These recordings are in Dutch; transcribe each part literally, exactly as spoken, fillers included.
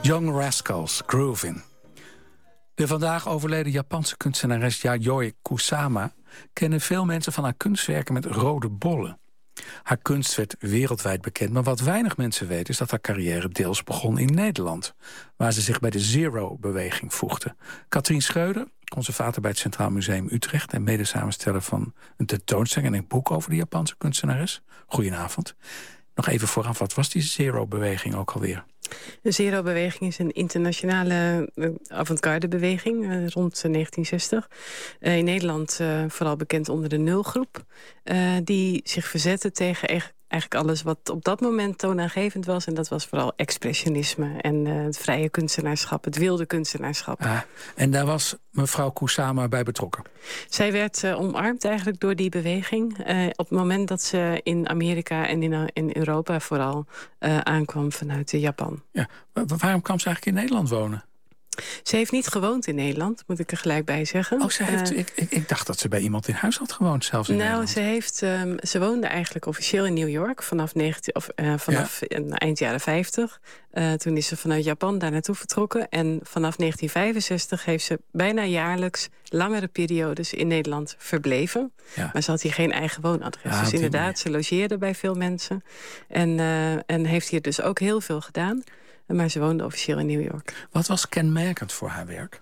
Young Rascals, Groovin'. De vandaag overleden Japanse kunstenares Yayoi Kusama kennen veel mensen van haar kunstwerken met rode bollen. Haar kunst werd wereldwijd bekend, maar wat weinig mensen weten is dat haar carrière deels begon in Nederland, waar ze zich bij de Zero-beweging voegde. Katrien Schreuder, conservator bij het Centraal Museum Utrecht en medesamensteller van een tentoonstelling en een boek over de Japanse kunstenares. Goedenavond. Nog even vooraf, wat was die Zero-beweging ook alweer? De Zero-beweging is een internationale uh, avant-garde-beweging uh, rond uh, negentien zestig. Uh, in Nederland uh, vooral bekend onder de Nulgroep. Uh, die zich verzette tegen e- eigenlijk alles wat op dat moment toonaangevend was. En dat was vooral expressionisme en uh, het vrije kunstenaarschap, het wilde kunstenaarschap. Ah, en daar was mevrouw Kusama bij betrokken? Zij werd uh, omarmd eigenlijk door die beweging. Uh, op het moment dat ze in Amerika en in, uh, in Europa vooral uh, aankwam vanuit uh, Japan. Ja, waarom kwam ze eigenlijk in Nederland wonen? Ze heeft niet gewoond in Nederland, moet ik er gelijk bij zeggen. Oh, ze heeft, uh, ik, ik, ik dacht dat ze bij iemand in huis had gewoond, zelfs in nou, Nederland. Ze, heeft, um, ze woonde eigenlijk officieel in New York vanaf, negentien, of, uh, vanaf ja? eind jaren vijftig. Uh, toen is ze vanuit Japan daar naartoe vertrokken. En vanaf negentien vijfenzestig heeft ze bijna jaarlijks langere periodes in Nederland verbleven. Ja. Maar ze had hier geen eigen woonadres. Ja, dus inderdaad, manier. Ze logeerde bij veel mensen. En, uh, en heeft hier dus ook heel veel gedaan. Maar ze woonde officieel in New York. Wat was kenmerkend voor haar werk?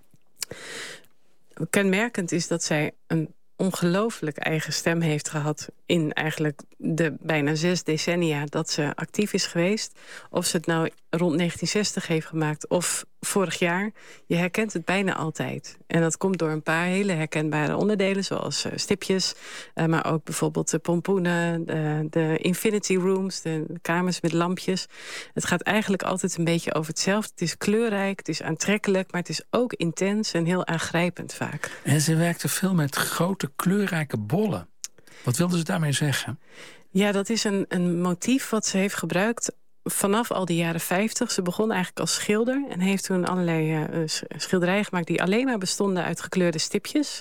Kenmerkend is dat zij een ongelooflijk eigen stem heeft gehad in eigenlijk de bijna zes decennia dat ze actief is geweest. Of ze het nou rond negentien zestig heeft gemaakt of vorig jaar. Je herkent het bijna altijd. En dat komt door een paar hele herkenbare onderdelen, zoals uh, stipjes, uh, maar ook bijvoorbeeld de pompoenen, de, de infinity rooms, de kamers met lampjes. Het gaat eigenlijk altijd een beetje over hetzelfde. Het is kleurrijk, het is aantrekkelijk, maar het is ook intens en heel aangrijpend vaak. En ze werkte veel met grote kleurrijke bollen. Wat wilde ze daarmee zeggen? Ja, dat is een, een motief wat ze heeft gebruikt vanaf al die jaren vijftig. Ze begon eigenlijk als schilder en heeft toen allerlei uh, schilderijen gemaakt die alleen maar bestonden uit gekleurde stipjes.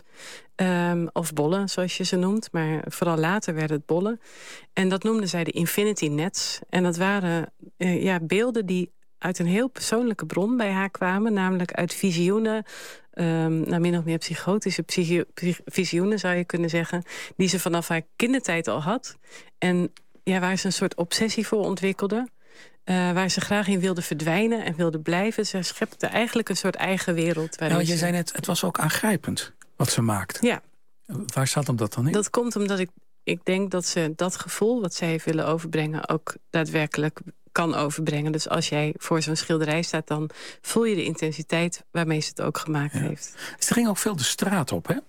Um, of bollen, zoals je ze noemt. Maar vooral later werden het bollen. En dat noemden zij de Infinity Nets. En dat waren uh, ja, beelden die uit een heel persoonlijke bron bij haar kwamen. Namelijk uit visioenen. Um, nou, min of meer psychotische psychi- psych- visioenen, zou je kunnen zeggen. Die ze vanaf haar kindertijd al had. En ja, waar ze een soort obsessie voor ontwikkelde. Uh, waar ze graag in wilde verdwijnen en wilde blijven. Ze schepte eigenlijk een soort eigen wereld. Nou, je ze... zei net, het was ook aangrijpend wat ze maakte. Ja. Waar zat hem dat dan in? Dat komt omdat ik, ik denk dat ze dat gevoel wat zij heeft willen overbrengen ook daadwerkelijk kan overbrengen. Dus als jij voor zo'n schilderij staat, dan voel je de intensiteit waarmee ze het ook gemaakt ja. heeft. Ze ging ook veel de straat op, hè?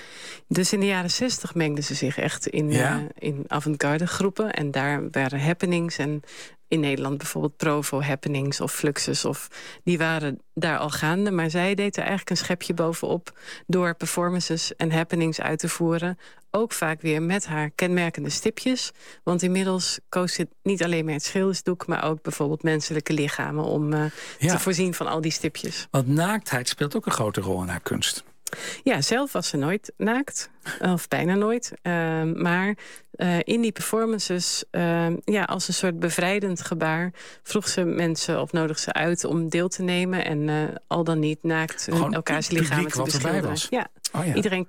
Dus in de jaren zestig mengde ze zich echt in, ja. uh, in avant-garde groepen. En daar waren happenings. En in Nederland bijvoorbeeld Provo happenings of Fluxus. Of, die waren daar al gaande. Maar zij deed er eigenlijk een schepje bovenop door performances en happenings uit te voeren. Ook vaak weer met haar kenmerkende stipjes. Want inmiddels koos ze niet alleen maar het schildersdoek, maar ook bijvoorbeeld menselijke lichamen om uh, ja. te voorzien van al die stipjes. Want naaktheid speelt ook een grote rol in haar kunst. Ja, zelf was ze nooit naakt. Of bijna nooit. Uh, maar uh, in die performances, uh, ja, als een soort bevrijdend gebaar, vroeg ze mensen of nodig ze uit om deel te nemen. En uh, al dan niet naakt uh, elkaars lichamen te beschilderen. Was. Ja. Oh, ja. Iedereen